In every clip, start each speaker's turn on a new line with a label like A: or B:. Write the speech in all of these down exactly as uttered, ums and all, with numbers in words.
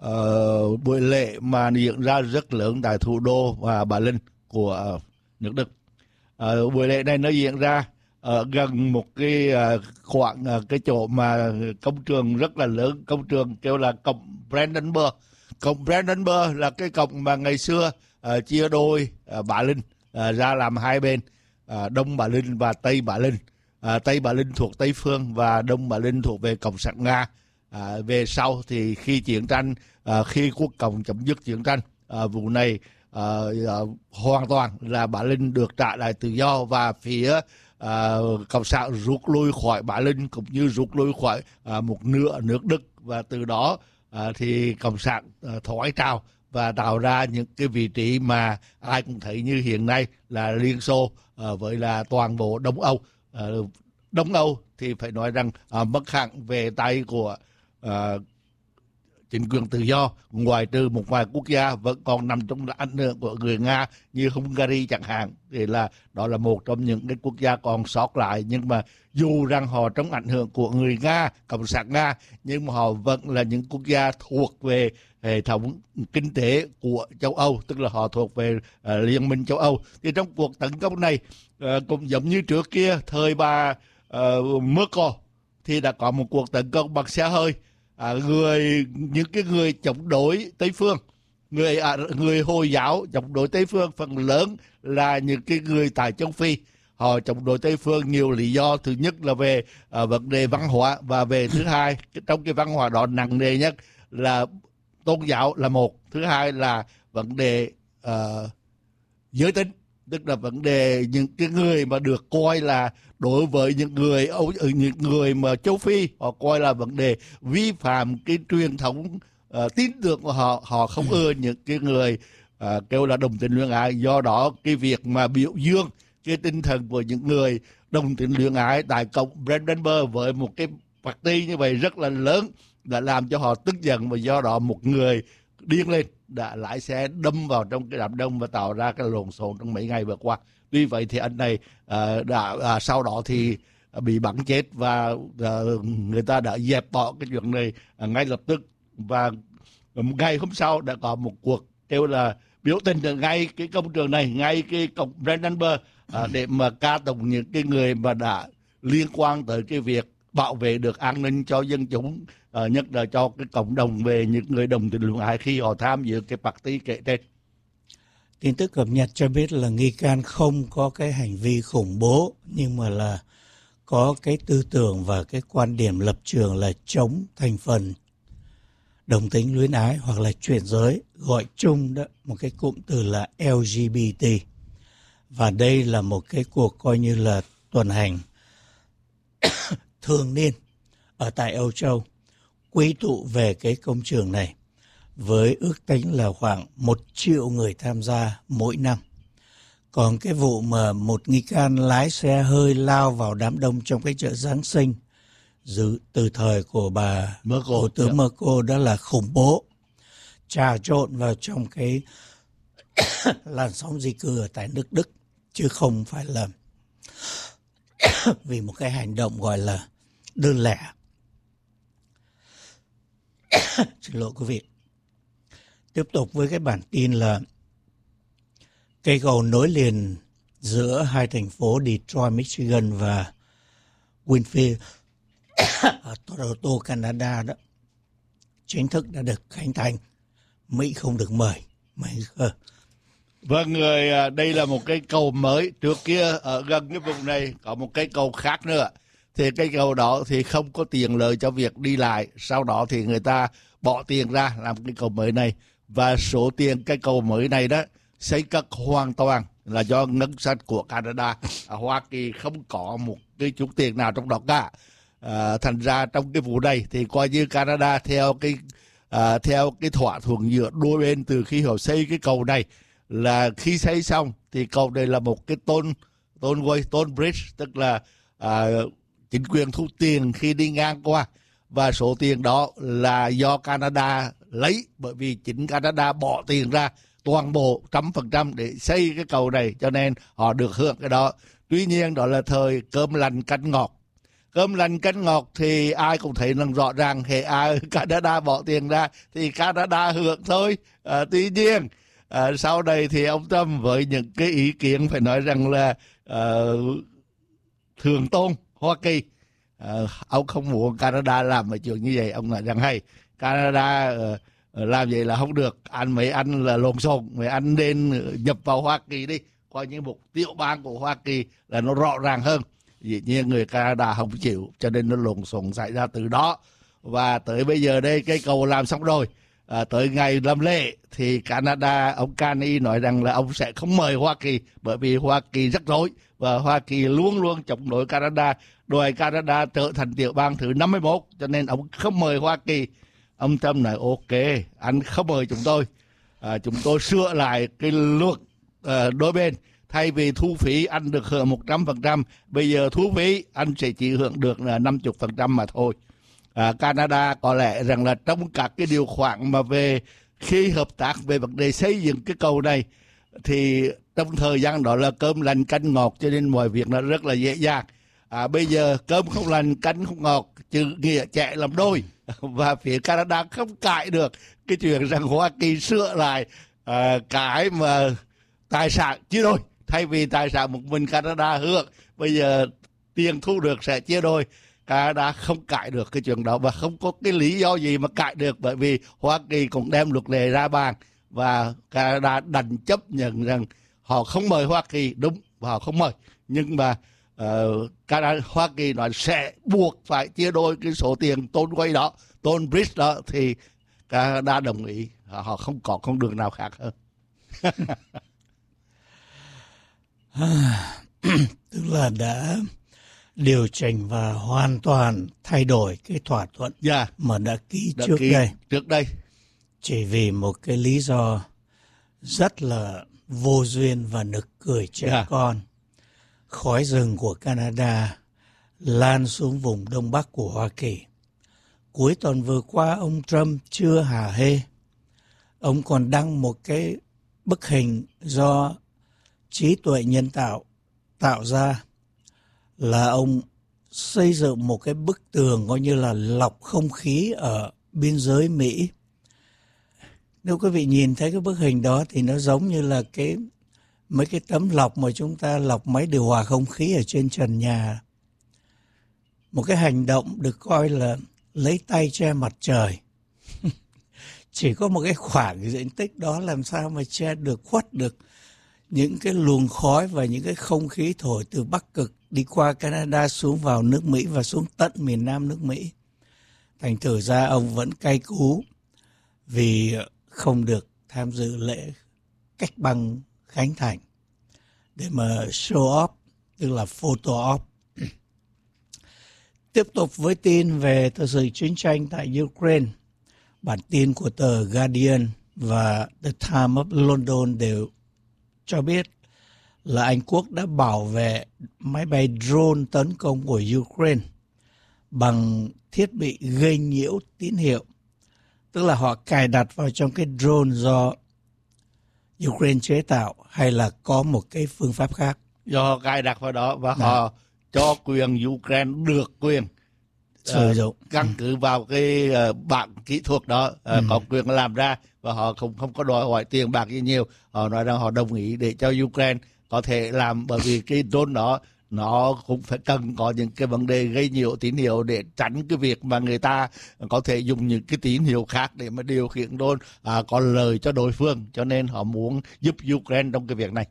A: uh, buổi lễ mà diễn ra rất lớn tại thủ đô và Berlin của uh, nước Đức. Uh, buổi lễ này nó diễn ra ở gần một cái uh, khoảng uh, cái chỗ mà công trường rất là lớn, công trường kêu là cổng Brandenburg. Cổng Brandenburg là cái cổng mà ngày xưa uh, chia đôi uh, Berlin uh, ra làm hai bên, uh, Đông Berlin và Tây Berlin. Uh, Tây Berlin thuộc Tây phương và Đông Berlin thuộc về Cộng sản Nga. À, về sau thì khi chiến tranh, à, khi quốc cộng chấm dứt chiến tranh, à, vụ này à, à, hoàn toàn là Berlin được trả lại tự do, và phía à, cộng sản rút lui khỏi Berlin cũng như rút lui khỏi à, một nửa nước Đức, và từ đó à, thì cộng sản à, thoái trào và tạo ra những cái vị trí mà ai cũng thấy như hiện nay là Liên Xô à, với là toàn bộ Đông Âu. À, Đông Âu thì phải nói rằng à, mất hẳn về tay của À, chính quyền tự do, ngoài trừ một vài quốc gia vẫn còn nằm trong ảnh hưởng của người Nga như Hungary chẳng hạn, thì là đó là một trong những cái quốc gia còn sót lại. Nhưng mà dù rằng họ trong ảnh hưởng của người Nga, Cộng sản Nga, nhưng mà họ vẫn là những quốc gia thuộc về hệ thống kinh tế của châu Âu, tức là họ thuộc về uh, Liên minh châu Âu. Thì trong cuộc tấn công này uh, cũng giống như trước kia thời bà uh, Merkel thì đã có một cuộc tấn công bằng xe hơi. À, người những cái người chống đối Tây phương, người à, người Hồi giáo chống đối Tây phương phần lớn là những cái người tại châu Phi. Họ chống đối Tây phương nhiều lý do. Thứ nhất là về à, vấn đề văn hóa, và về thứ hai trong cái văn hóa đó nặng nề nhất là tôn giáo là một, thứ hai là vấn đề uh, giới tính, tức là vấn đề những cái người mà được coi là đối với những người những người mà châu Phi họ coi là vấn đề vi phạm cái truyền thống uh, tín tưởng của họ. Họ không ưa những cái người uh, kêu là đồng tính luyến ái. Do đó cái việc mà biểu dương cái tinh thần của những người đồng tính luyến ái tại cổng Brandenburg với một cái party như vậy rất là lớn đã làm cho họ tức giận, và do đó một người điên lên đã lái xe đâm vào trong cái đám đông và tạo ra cái lộn xộn trong mấy ngày vừa qua. Tuy vậy thì anh này uh, đã uh, sau đó thì uh, bị bắn chết, và uh, người ta đã dẹp bỏ cái chuyện này uh, ngay lập tức. Và một ngày hôm sau đã có một cuộc kêu là biểu tình ở ngay cái công trường này, ngay cái cổng Brandenburg, uh, để mà ca tụng những cái người mà đã liên quan tới cái việc bảo vệ được an ninh cho dân chúng, uh, nhất là cho cái cộng đồng về những người đồng tính luyến ái khi họ tham dự cái party kể trên.
B: Tin tức cập nhật cho biết là nghi can không có cái hành vi khủng bố, nhưng mà là có cái tư tưởng và cái quan điểm lập trường là chống thành phần đồng tính luyến ái hoặc là chuyển giới, gọi chung đó một cái cụm từ là L G B T. Và đây là một cái cuộc coi như là tuần hành thường niên ở tại Âu Châu, quy tụ về cái công trường này với ước tính là khoảng một triệu người tham gia mỗi năm. Còn cái vụ mà một nghi can lái xe hơi lao vào đám đông trong cái chợ Giáng sinh dự từ thời của bà
A: Merkel,
B: Thủ tướng yeah. Merkel, đó là khủng bố, trà trộn vào trong cái làn sóng di cư ở tại nước Đức, chứ không phải là vì một cái hành động gọi là đơn lẻ. Xin lỗi quý vị. Tiếp tục với cái bản tin là cây cầu nối liền giữa hai thành phố Detroit, Michigan và Winfield ở Toronto, Canada đó chính thức đã được khánh thành. Mỹ không được mời. Mỹ khờ.
A: Vâng, người đây là một cây cầu mới. Trước kia ở gần cái vùng này có một cây cầu khác nữa. Thì cây cầu đó thì không có tiền lợi cho việc đi lại. Sau đó thì người ta bỏ tiền ra làm cái cầu mới này. Và số tiền cây cầu mới này đó xây cất hoàn toàn là do ngân sách của Canada. À, Hoa Kỳ không có một cái chút tiền nào trong đó cả. À, thành ra trong cái vụ này thì coi như Canada theo cái à, theo cái thỏa thuận giữa đôi bên từ khi họ xây cái cầu này, là khi xây xong thì cầu này là một cái tôn tôn way tôn bridge, tức là à, chính quyền thu tiền khi đi ngang qua, và số tiền đó là do Canada lấy, bởi vì chính Canada bỏ tiền ra toàn bộ trăm phần trăm để xây cái cầu này, cho nên họ được hưởng cái đó. Tuy nhiên đó là thời cơm lành canh ngọt. cơm lành canh ngọt thì ai cũng thấy rằng rõ ràng hệ ai Canada bỏ tiền ra thì Canada hưởng thôi. À, tuy nhiên à, sau đây thì ông Trump với những cái ý kiến phải nói rằng là à, thường tôn Hoa Kỳ, à, ông không muốn Canada làm một chuyện như vậy. Ông nói rằng hay Canada uh, làm vậy là không được, anh mấy anh là lộn xộn, mấy anh nên nhập vào Hoa Kỳ đi, coi như một tiểu bang của Hoa Kỳ là nó rõ ràng hơn. Dĩ nhiên người Canada không chịu, cho nên nó lộn xộn xảy ra từ đó. Và tới bây giờ đây cây cầu làm xong rồi, à, tới ngày làm lễ thì Canada, ông Carney nói rằng là ông sẽ không mời Hoa Kỳ, bởi vì Hoa Kỳ rắc rối và Hoa Kỳ luôn luôn chống đối Canada, đòi Canada trở thành tiểu bang thứ năm mươi mốt, cho nên ông không mời Hoa Kỳ. Ông Trump nói ok, anh không mời chúng tôi, à, chúng tôi sửa lại cái luật à, đôi bên. Thay vì thu phí anh được hưởng một trăm phần trăm, bây giờ thu phí anh sẽ chỉ hưởng được là năm mươi phần trăm mà thôi. À, Canada có lẽ rằng là trong các cái điều khoản mà về khi hợp tác về vấn đề xây dựng cái cầu này thì trong thời gian đó là cơm lành canh ngọt, cho nên mọi việc nó rất là dễ dàng. À, bây giờ cơm không lành canh không ngọt, chữ nghĩa chạy làm đôi, và phía Canada không cãi được cái chuyện rằng Hoa Kỳ sửa lại à, cái mà tài sản chia đôi, thay vì tài sản một mình Canada hưởng, bây giờ tiền thu được sẽ chia đôi. Canada không cãi được cái chuyện đó và không có cái lý do gì mà cãi được, bởi vì Hoa Kỳ cũng đem luật lệ ra bàn và Canada đành chấp nhận rằng họ không mời Hoa Kỳ, đúng, họ không mời, nhưng mà uh, Canada, Hoa Kỳ nói sẽ buộc phải chia đôi cái số tiền tôn quay đó, tôn bridge đó, thì Canada đồng ý, họ không có con đường nào khác hơn.
B: Tức là đã điều chỉnh và hoàn toàn thay đổi cái thỏa thuận
A: yeah.
B: mà đã ký
A: đã
B: trước
A: ký
B: đây.
A: Trước đây.
B: Chỉ vì một cái lý do rất là vô duyên và nực cười trẻ yeah. con. Khói rừng của Canada lan xuống vùng Đông Bắc của Hoa Kỳ. Cuối tuần vừa qua, ông Trump chưa hả hê. Ông còn đăng một cái bức hình do trí tuệ nhân tạo tạo ra, là ông xây dựng một cái bức tường coi như là lọc không khí ở biên giới Mỹ. Nếu quý vị nhìn thấy cái bức hình đó thì nó giống như là cái mấy cái tấm lọc mà chúng ta lọc máy điều hòa không khí ở trên trần nhà. Một cái hành động được coi là lấy tay che mặt trời. Chỉ có một cái khoảng diện tích đó làm sao mà che được, khuất được những cái luồng khói và những cái không khí thổi từ Bắc Cực đi qua Canada xuống vào nước Mỹ và xuống tận miền Nam nước Mỹ. Thành thử ra ông vẫn cay cú vì không được tham dự lễ cách băng khánh thành để mà show off, tức là photo op. Tiếp tục với tin về thời sự chiến tranh tại Ukraine. Bản tin của tờ Guardian và The Times of London đều cho biết là Anh Quốc đã bảo vệ máy bay drone tấn công của Ukraine bằng thiết bị gây nhiễu tín hiệu. Tức là họ cài đặt vào trong cái drone do Ukraine chế tạo, hay là có một cái phương pháp khác?
A: Do họ cài đặt vào đó và Đã. họ cho quyền Ukraine được quyền
B: sử dụng
A: uh, căn cứ vào cái uh, bản kỹ thuật đó, uh, ừ. có quyền làm ra, và họ không không có đòi hỏi tiền bạc gì nhiều. Họ nói rằng họ đồng ý để cho Ukraine có thể làm, bởi vì cái drone đó nó cũng phải cần có những cái vấn đề gây nhiễu tín hiệu để tránh cái việc mà người ta có thể dùng những cái tín hiệu khác để mà điều khiển drone à, có lợi cho đối phương, cho nên họ muốn giúp Ukraine trong cái việc này.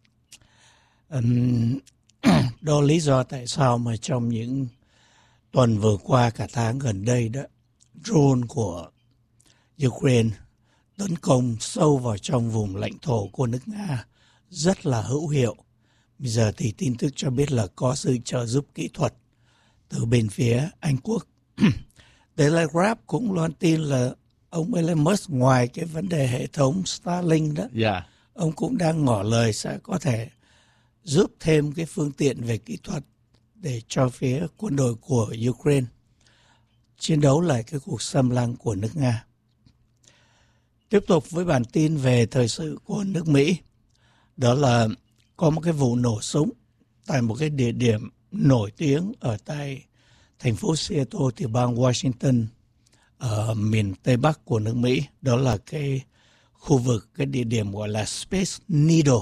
B: Um, đó lý do tại sao mà trong những tuần vừa qua, cả tháng gần đây đó, drone của Ukraine tấn công sâu vào trong vùng lãnh thổ của nước Nga rất là hữu hiệu. Bây giờ thì tin tức cho biết là có sự trợ giúp kỹ thuật từ bên phía Anh Quốc. Telegraph cũng loan tin là ông Elon Musk, ngoài cái vấn đề hệ thống Starlink đó,
A: yeah.
B: ông cũng đang ngỏ lời sẽ có thể giúp thêm cái phương tiện về kỹ thuật để cho phía quân đội của Ukraine chiến đấu lại cái cuộc xâm lăng của nước Nga. Tiếp tục với bản tin về thời sự của nước Mỹ. Đó là có một cái vụ nổ súng tại một cái địa điểm nổi tiếng ở tại thành phố Seattle thì bang Washington ở miền Tây Bắc của nước Mỹ. Đó là cái khu vực, cái địa điểm gọi là Space Needle.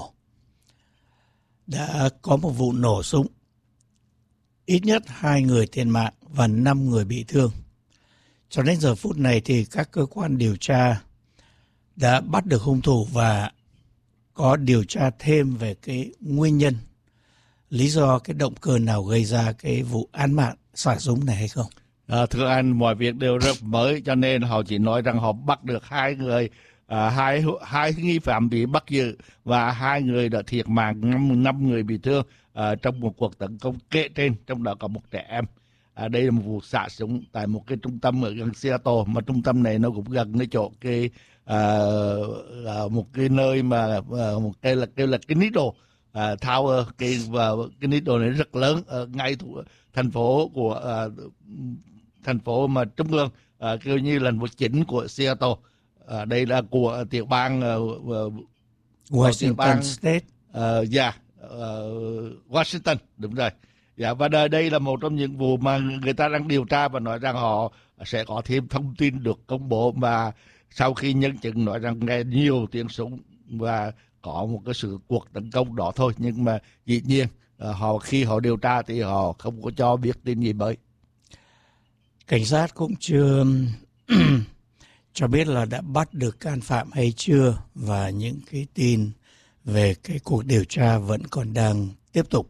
B: Đã có một vụ nổ súng. Ít nhất hai người thiệt mạng và năm người bị thương. Cho đến giờ phút này thì các cơ quan điều tra đã bắt được hung thủ và có điều tra thêm về cái nguyên nhân, lý do, cái động cơ nào gây ra cái vụ án mạng xả súng này hay không?
A: À, thưa anh, mọi việc đều rất mới, cho nên họ chỉ nói rằng họ bắt được hai người, à, hai hai nghi phạm bị bắt giữ và hai người đã thiệt mạng, năm, năm người bị thương à, trong một cuộc tấn công kể trên, trong đó có một trẻ em. À, đây là một vụ xả súng tại một cái trung tâm ở gần Seattle, mà trung tâm này nó cũng gần cái chỗ cái à, à, một cái nơi mà à, một cái là cái là cái Needle à, Tower, cái và cái Needle này rất lớn ở ngay thủ thành phố của à, thành phố mà trung ương, à, kêu như là một chính của Seattle. À, đây là của tiểu bang uh,
B: Washington
A: bang,
B: State.
A: Uh, yeah, uh, Washington, đúng rồi. Dạ, và đây, đây là một trong những vụ mà người ta đang điều tra và nói rằng họ sẽ có thêm thông tin được công bố, mà sau khi nhân chứng nói rằng nghe nhiều tiếng súng và có một cái sự cuộc tấn công đó thôi. Nhưng mà dĩ nhiên uh, họ khi họ điều tra thì họ không có cho biết tin gì mới.
B: Cảnh sát cũng chưa cho biết là đã bắt được can phạm hay chưa, và những cái tin về cái cuộc điều tra vẫn còn đang tiếp tục.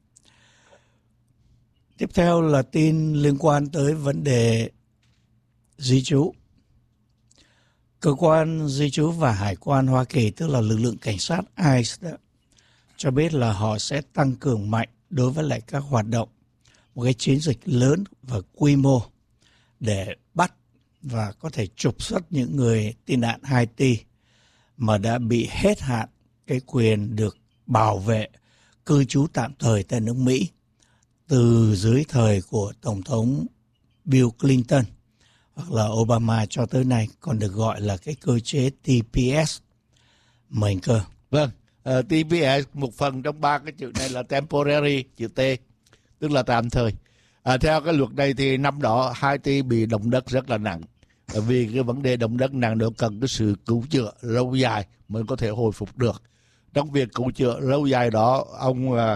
B: Tiếp theo là tin liên quan tới vấn đề di trú. Cơ quan di trú và hải quan Hoa Kỳ, tức là lực lượng cảnh sát i xê đó, cho biết là họ sẽ tăng cường mạnh đối với lại các hoạt động, một cái chiến dịch lớn và quy mô để bắt và có thể trục xuất những người tị nạn Haiti mà đã bị hết hạn cái quyền được bảo vệ cư trú tạm thời tại nước Mỹ từ dưới thời của Tổng thống Bill Clinton hoặc là Obama cho tới nay, còn được gọi là cái cơ chế tê pê ét. Mời anh Cơ.
A: Vâng, uh, tê pê ét một phần trong ba cái chữ này là temporary, chữ T, tức là tạm thời. À, theo cái luật này thì năm đó Haiti bị động đất rất là nặng. Vì cái vấn đề động đất nặng đó cần cái sự cứu chữa lâu dài mới có thể hồi phục được. Trong việc cứu chữa lâu dài đó, ông uh,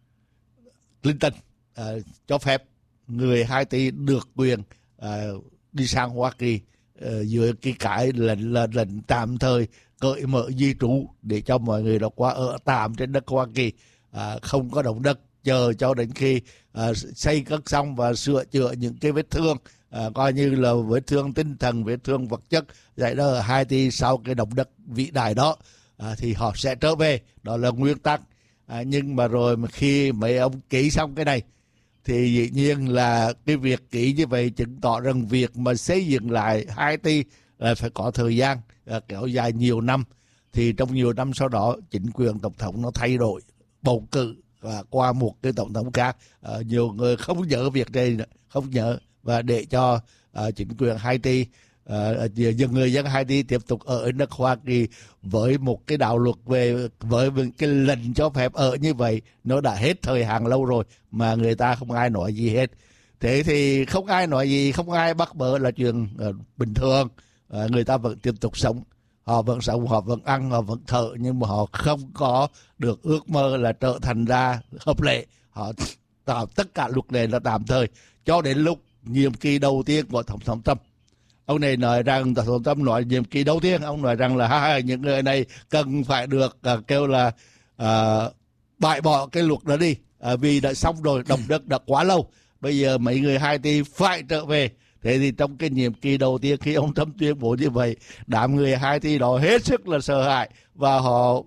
A: Clinton uh, cho phép người Haiti được quyền uh, đi sang Hoa Kỳ uh, dưới cái cái lệnh là lệnh tạm thời cởi mở di trú để cho mọi người đó qua ở tạm trên đất Hoa Kỳ, uh, không có động đất, chờ cho đến khi uh, xây cất xong và sửa chữa những cái vết thương, uh, coi như là vết thương tinh thần, vết thương vật chất vậy đó ở Haiti sau cái động đất vĩ đại đó, uh, thì họ sẽ trở về. Đó là nguyên tắc. Uh, nhưng mà rồi mà khi mấy ông ký xong cái này thì dĩ nhiên là cái việc ký như vậy chứng tỏ rằng việc mà xây dựng lại Haiti là phải có thời gian uh, kéo dài nhiều năm. Thì trong nhiều năm sau đó chính quyền tổng thống nó thay đổi, bầu cử và qua một cái tổng thống khác. Uh, nhiều người không nhớ việc này, không nhớ, và để cho uh, chính quyền Haiti, uh, những người dân Haiti tiếp tục ở nước Hoa Kỳ với một cái đạo luật về với cái lệnh cho phép ở như vậy. Nó đã hết thời hạn lâu rồi mà người ta không ai nói gì hết. Thế thì không ai nói gì, không ai bắt bớ là chuyện uh, bình thường. Uh, người ta vẫn tiếp tục sống. Họ vẫn sống, họ vẫn ăn, họ vẫn thở, nhưng mà họ không có được ước mơ là trở thành ra hợp lệ. Họ tạo tất cả luật lệ là tạm thời cho đến lúc nhiệm kỳ đầu tiên của Tổng thống Trump. Ông này nói rằng, Tổng thống Trump nói nhiệm kỳ đầu tiên, ông nói rằng là ha, ha, những người này cần phải được uh, kêu là uh, bãi bỏ cái luật đó đi, uh, vì đã xong rồi, động đất đã quá lâu. Bây giờ mấy người Haiti phải trở về. Thế thì trong cái nhiệm kỳ đầu tiên khi ông Trump tuyên bố như vậy, đám người Haiti đó hết sức là sợ hãi và họ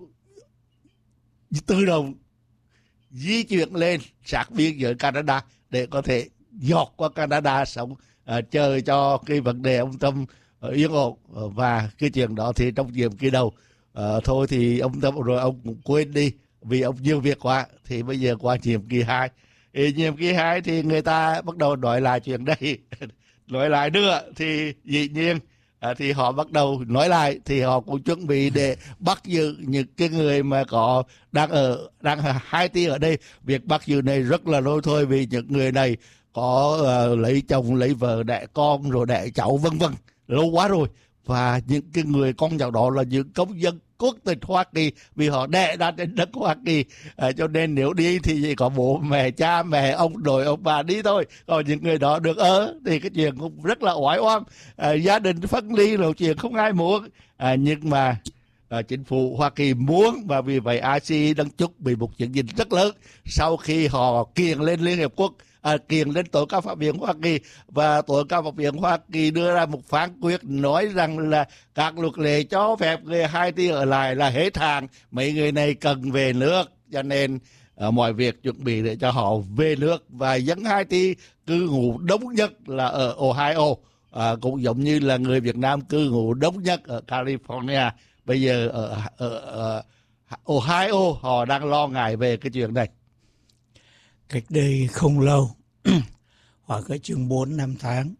A: tự động di chuyển lên sát biên giới Canada để có thể dọt qua Canada sống, uh, chờ cho cái vấn đề ông Trump uh, yên ổn. Uh, và cái chuyện đó thì trong nhiệm kỳ đầu uh, thôi thì ông Trump rồi ông cũng quên đi vì ông nhiều việc quá. Thì bây giờ qua nhiệm kỳ hai, thì nhiệm kỳ hai thì người ta bắt đầu nói lại chuyện đây. Nói lại nữa thì dĩ nhiên à, thì họ bắt đầu nói lại thì họ cũng chuẩn bị để bắt giữ những cái người mà có đang ở đang Haiti ở đây. Việc bắt giữ này rất là lôi thôi vì những người này có uh, lấy chồng, lấy vợ, đẻ con rồi đẻ cháu vân vân, lâu quá rồi. Và những cái người con cháu đó là những công dân quốc tịch Hoa Kỳ vì họ đẻ ra trên đất Hoa Kỳ, à, cho nên nếu đi thì chỉ có bố mẹ, cha mẹ, ông nội, ông bà đi thôi. Còn những người đó được ở thì cái chuyện cũng rất là oái oăm, à, gia đình phân ly là chuyện không ai muốn, à, nhưng mà à, chính phủ Hoa Kỳ muốn, và vì vậy i xê e đang chuẩn bị một chiến dịch rất lớn sau khi họ kiện lên Liên Hiệp Quốc, À, kiện lên tối cao pháp viện Hoa Kỳ, và tối cao pháp viện Hoa Kỳ đưa ra một phán quyết nói rằng là các luật lệ cho phép người Haiti ở lại là hết hạn, mấy người này cần về nước, cho nên à, mọi việc chuẩn bị để cho họ về nước. Và dân Haiti cư ngụ đông nhất là ở Ohio, à, cũng giống như là người Việt Nam cư ngụ đông nhất ở California. Bây giờ ở, ở, ở Ohio họ đang lo ngại về cái chuyện này.
B: Cách đây không lâu, khoảng cái chừng bốn năm tháng,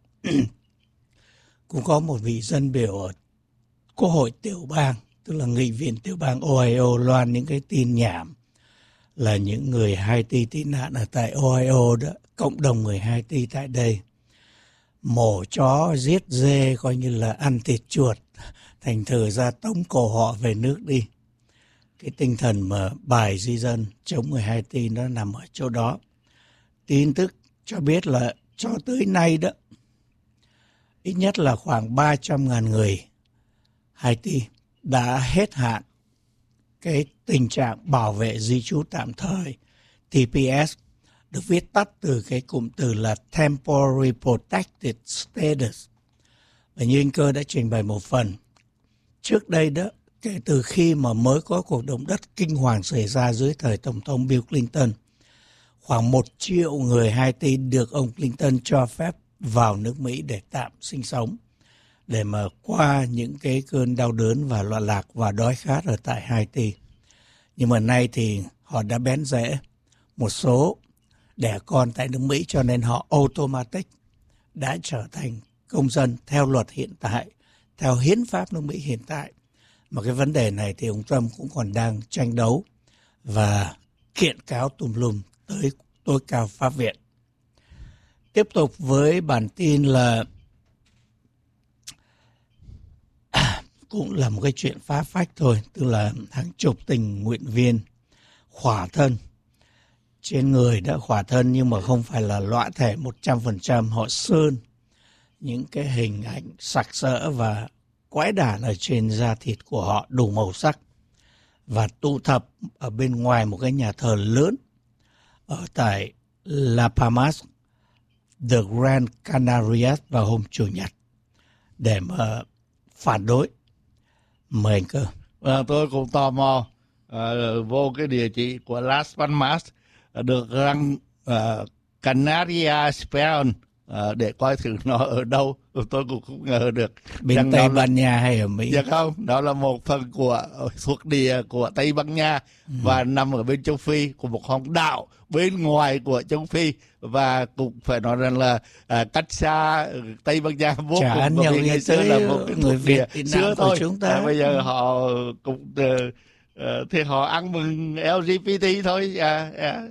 B: cũng có một vị dân biểu ở Quốc hội tiểu bang, tức là nghị viện tiểu bang Ohio, loan những cái tin nhảm là những người Haiti tị nạn ở tại Ohio đó, cộng đồng người Haiti tại đây, mổ chó, giết dê, coi như là ăn thịt chuột, thành thử ra tống cổ họ về nước đi. Cái tinh thần mà bài di dân chống người Haiti nó nằm ở chỗ đó. Tin tức cho biết là cho tới nay đó, ít nhất là khoảng ba trăm ngàn người Haiti đã hết hạn cái tình trạng bảo vệ di trú tạm thời T P S, được viết tắt từ cái cụm từ là Temporary Protected Status. Và như anh Cơ đã trình bày một phần, trước đây đó, kể từ khi mà mới có cuộc động đất kinh hoàng xảy ra dưới thời Tổng thống Bill Clinton, khoảng một triệu người Haiti được ông Clinton cho phép vào nước Mỹ để tạm sinh sống, để mà qua những cái cơn đau đớn và loạn lạc và đói khát ở tại Haiti. Nhưng mà nay thì họ đã bén rễ, một số đẻ con tại nước Mỹ, cho nên họ automatic đã trở thành công dân theo luật hiện tại, theo hiến pháp nước Mỹ hiện tại. Mà cái vấn đề này thì ông Trump cũng còn đang tranh đấu và kiện cáo tùm lum tới tối cao pháp viện. Tiếp tục với bản tin là à, cũng là một cái chuyện phá phách thôi, tức là hàng chục tình nguyện viên khỏa thân. Trên người đã khỏa thân nhưng mà không phải là lõa thể một trăm phần trăm, họ sơn những cái hình ảnh sặc sỡ và quái đản ở trên da thịt của họ đủ màu sắc và tụ tập ở bên ngoài một cái nhà thờ lớn ở tại La Palmas, The Grand Canarias vào hôm Chủ nhật để mà phản đối. Mời anh Cơ.
A: À, tôi cũng tò mò à, vô cái địa chỉ của Las Palmas, được Grand uh, Canaria Spain, À, để coi thử nó ở đâu. Tôi cũng không ngờ được.
B: Bên Tây Ban Nha hay ở Mỹ?
A: Dạ không, đó là một phần của thuộc địa của Tây Ban Nha, ừ. và nằm ở bên châu Phi, của một hòn đảo bên ngoài của châu Phi, và cũng phải nói rằng là à, cách xa Tây Ban Nha vô
B: Chả
A: cùng, bởi vì ngày xưa là một cái
B: người Việt
A: xưa thôi.
B: Chúng ta.
A: À, bây giờ họ cũng uh, uh, thì họ ăn mừng L G B T thôi. À, à.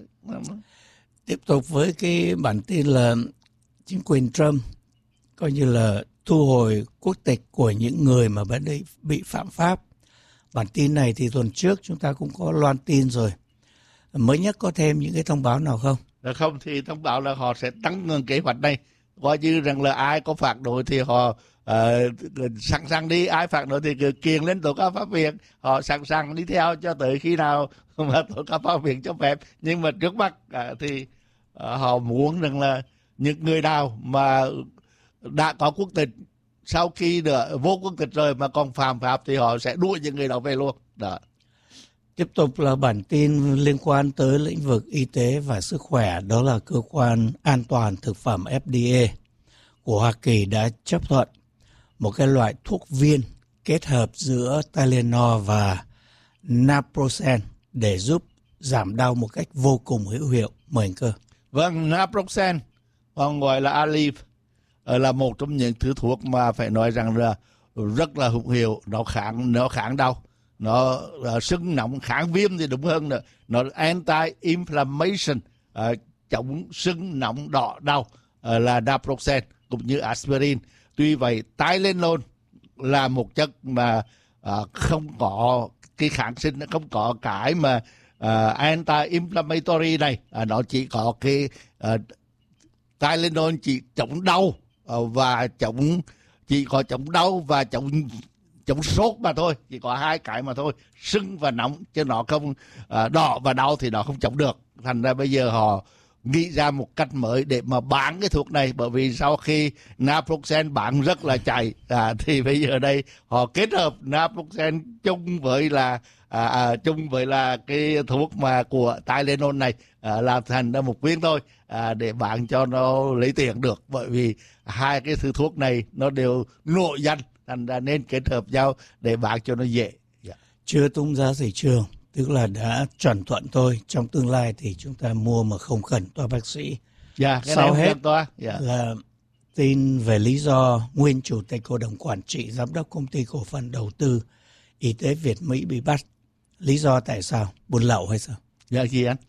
B: Tiếp tục với cái bản tin là chính quyền Trump coi như là thu hồi quốc tịch của những người mà bên đây bị phạm pháp. Bản tin này thì tuần trước chúng ta cũng có loan tin rồi. Mới nhất có thêm những cái thông báo nào không?
A: Được không, thì thông báo là họ sẽ tăng ngừng kế hoạch này. Coi như rằng là ai có phạt nổi thì họ uh, sẵn sàng đi, ai phạt nổi thì cứ kiền lên tối cao pháp viện, họ sẵn sàng đi theo cho tới khi nào mà tối cao pháp viện cho phép. Nhưng mà trước mắt uh, thì uh, họ muốn rằng là những người nào mà đã có quốc tịch, sau khi được vô quốc tịch rồi mà còn phạm pháp thì họ sẽ đuổi những người đó về luôn. Đó.
B: Tiếp tục là bản tin liên quan tới lĩnh vực y tế và sức khỏe, đó là cơ quan an toàn thực phẩm F D A của Hoa Kỳ đã chấp thuận một cái loại thuốc viên kết hợp giữa Tylenol và Naproxen để giúp giảm đau một cách vô cùng hữu hiệu. Mời anh Cơ.
A: Vâng, Naproxen, còn gọi là Aleve, là một trong những thứ thuốc mà phải nói rằng là rất là hữu hiệu. Nó kháng nó kháng đau, nó uh, sưng nóng, kháng viêm thì đúng hơn nữa. Nó anti-inflammation, uh, chống sưng nóng đỏ đau uh, là naproxen cũng như aspirin. Tuy vậy Tylenol là một chất mà uh, không có cái kháng sinh, không có cái mà uh, anti-inflammatory này, uh, nó chỉ có cái uh, Tylenol chỉ chống đau uh, và chống chỉ có chống đau và chống chống sốt mà thôi, chỉ có hai cái mà thôi, sưng và nóng, chứ nó không uh, đỏ và đau thì nó không chống được. Thành ra bây giờ họ nghĩ ra một cách mới để mà bán cái thuốc này, bởi vì sau khi naproxen bán rất là chạy à, thì bây giờ đây họ kết hợp naproxen chung với là à, à, chung với là cái thuốc mà của Tylenol này à, làm thành ra một viên thôi à, để bán cho nó lấy tiền được, bởi vì hai cái thứ thuốc này nó đều nổi danh, thành ra nên kết hợp nhau để bán cho nó dễ. Yeah.
B: Chưa tung ra thị trường, tức là đã chuẩn thuận thôi, trong tương lai thì chúng ta mua mà không cần toa bác sĩ.
A: Yeah,
B: sau hết
A: yeah.
B: là tin về lý do nguyên chủ tịch hội đồng quản trị giám đốc công ty cổ phần đầu tư y tế Việt Mỹ bị bắt. Lý do tại sao? Buôn lậu hay sao?
A: Dạ gì anh?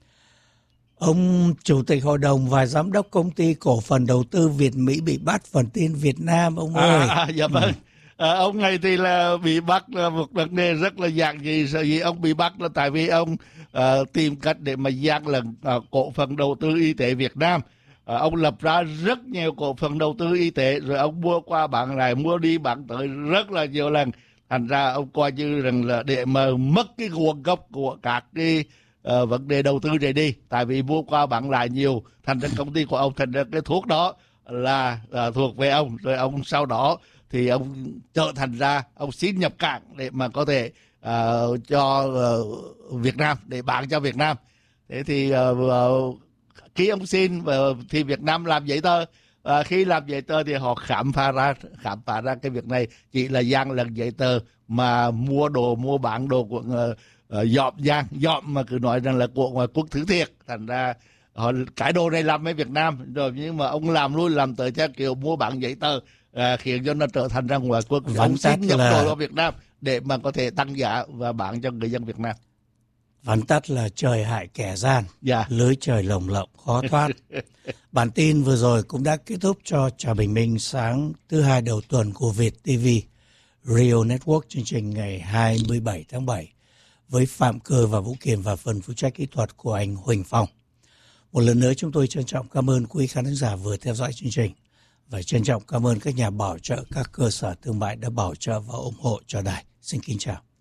B: Ông chủ tịch hội đồng và giám đốc công ty cổ phần đầu tư Việt Mỹ bị bắt, phần tin Việt Nam ông ơi.
A: À, à, dạ vâng. Ừ. À, ông này thì là bị bắt là một vấn đề rất là giản dị. Sở dĩ ông bị bắt là tại vì ông à, tìm cách để mà gian lận à, cổ phần đầu tư y tế Việt Nam. À, ông lập ra rất nhiều cổ phần đầu tư y tế, rồi ông mua qua bán lại, mua đi bán tới rất là nhiều lần. Thành ra ông coi như rằng là để mà mất cái nguồn gốc của các cái uh, vấn đề đầu tư này đi, tại vì mua qua bán lại nhiều, thành ra công ty của ông, thành ra cái thuốc đó là uh, thuộc về ông. Rồi ông sau đó thì ông trở thành ra ông xin nhập cảng để mà có thể uh, cho uh, Việt Nam, để bán cho Việt Nam. Thế thì uh, uh, khi ông xin uh, thì Việt Nam làm giấy tờ. À, khi làm giấy tờ thì họ khám phá ra khám phá ra cái việc này chỉ là gian lận giấy tờ, mà mua đồ mua bán đồ của uh, uh, dọm gian dọm mà cứ nói rằng là của ngoài quốc thứ thiệt. Thành ra họ cái đồ này làm ở Việt Nam rồi, nhưng mà ông làm luôn làm tới theo kiểu mua bán giấy tờ, à, khiến cho nó trở thành ra ngoài quốc. Ông xin nhập là... đồ vào Việt Nam để mà có thể tăng giá và bán cho người dân Việt Nam.
B: Vắn tắt là trời hại kẻ gian,
A: yeah.
B: lưới trời lồng lộng khó thoát. Bản tin vừa rồi cũng đã kết thúc cho Trà Bình Minh sáng thứ hai đầu tuần của Việt ti vi Radio Network, chương trình ngày hai mươi bảy tháng bảy với Phạm Cơ và Vũ Kiềm và phần phụ trách kỹ thuật của anh Huỳnh Phong. Một lần nữa chúng tôi trân trọng cảm ơn quý khán giả vừa theo dõi chương trình và trân trọng cảm ơn các nhà bảo trợ, các cơ sở thương mại đã bảo trợ và ủng hộ cho đài. Xin kính chào.